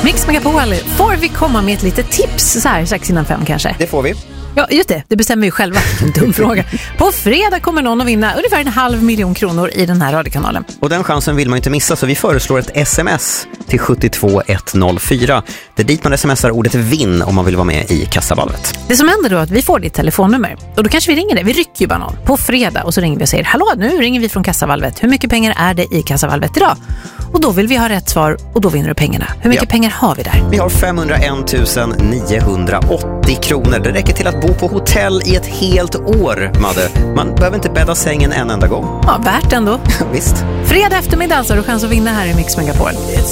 Mix Megapol, får vi komma med ett litet tips så här strax innan 5 kanske? Det får vi. Ja, just det bestämmer vi själva. En dum fråga. På fredag kommer någon att vinna ungefär 500 000 kronor i den här radiokanalen. Och den chansen vill man inte missa, så vi föreslår ett sms till 72104. Det är dit man smsar ordet vinn om man vill vara med i kassavalvet. Det som händer då är att vi får ditt telefonnummer. Och då kanske vi ringer det. Vi rycker ju bara någon på fredag och så ringer vi och säger: hallå, nu ringer vi från kassavalvet. Hur mycket pengar är det i kassavalvet idag? Och då vill vi ha rätt svar och då vinner du pengarna. Hur mycket pengar har vi där? Vi har 501 980 kronor. Det räcker till att bo på hotell i ett helt år, Madde. Man behöver inte bädda sängen en enda gång. Ja, värt ändå. Visst. Fredag eftermiddag alltså har du chans att vinna här i Mix Megapol.